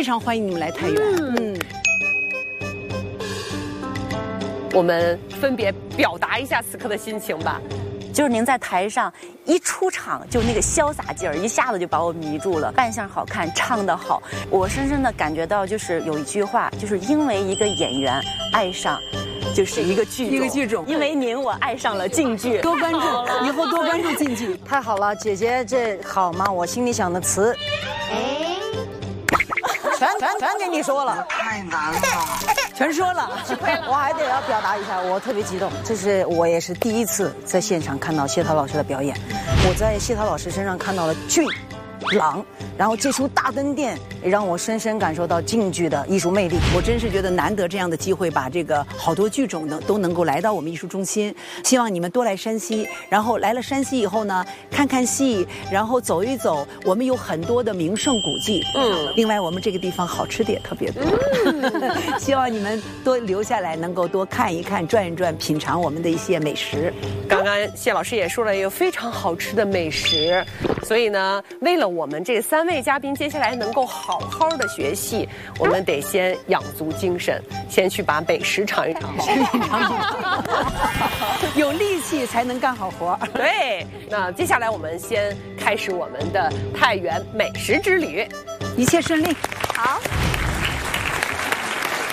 常欢迎你们来太原。 我们分别表达一下此刻的心情吧。 就是您在台上一出场就那个潇洒劲儿，一下子就把我迷住了。扮相好看，唱得好，我深深的感觉到，就是有一句话，就是因为一个演员爱上，就是一个剧种。因为您，我爱上了晋剧。 多关注，以后多关注晋剧。 太好了，姐姐这好吗？我心里想的词，全给你说了， 太难了， 全说了， 我还得要表达一下，我特别激动，这是我也是第一次在现场看到谢涛老师的表演，我在谢涛老师身上看到了俊、朗，然后这出大灯殿也让我深深感受到晋剧的艺术魅力。 我真是觉得难得这样的机会，把这个好多剧种都能够来到我们艺术中心。希望你们多来山西，然后来了山西以后呢，看看戏，然后走一走。我们有很多的名胜古迹，另外我们这个地方好吃的也特别多。希望你们多留下来，能够多看一看、转一转，品尝我们的一些美食。 刚刚谢老师也说了一个非常好吃的美食，所以呢，为了我们这3位嘉宾接下来能够好好的学戏，我们得先养足精神，先去把美食尝一尝。 有力气才能干好活。 对，那接下来我们先开始我们的太原美食之旅， 一切顺利。 好。